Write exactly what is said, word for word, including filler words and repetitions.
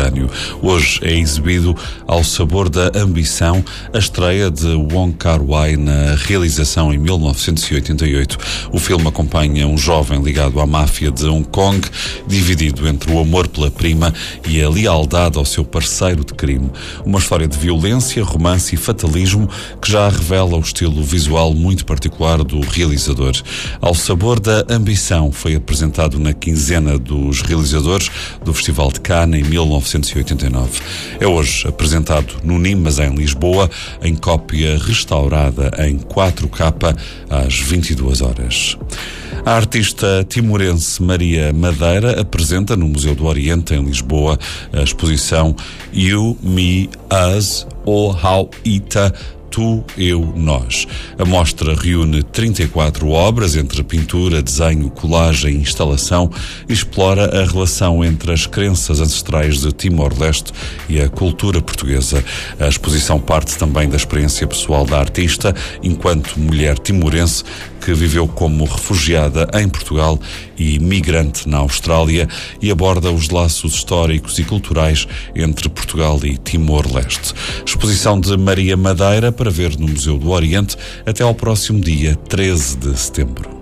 contemporâneo. Hoje é exibido Ao Sabor da Ambição, a estreia de Wong Kar-wai na realização em mil novecentos e oitenta e oito. O filme acompanha um jovem ligado à máfia de Hong Kong, dividido entre o amor pela prima e a lealdade ao seu parceiro de crime. Uma história de violência, romance e fatalismo que já revela o estilo visual muito particular do realizador. Ao Sabor da Ambição foi apresentado na quinzena dos realizadores do Festival de Cannes em mil novecentos e oitenta e nove. É hoje apresentado no Nimas, em Lisboa, em cópia restaurada em quatro K às vinte e duas horas. A artista timorense Maria Madeira apresenta no Museu do Oriente, em Lisboa, a exposição You, Me, Us, ou How Ita, Tu, Eu, Nós. A mostra reúne trinta e quatro obras entre pintura, desenho, colagem e instalação e explora a relação entre as crenças ancestrais de Timor-Leste e a cultura portuguesa. A exposição parte também da experiência pessoal da artista enquanto mulher timorense que viveu como refugiada em Portugal e migrante na Austrália e aborda os laços históricos e culturais entre Portugal e Timor-Leste. Exposição de Maria Madeira para ver no Museu do Oriente até ao próximo dia treze de setembro.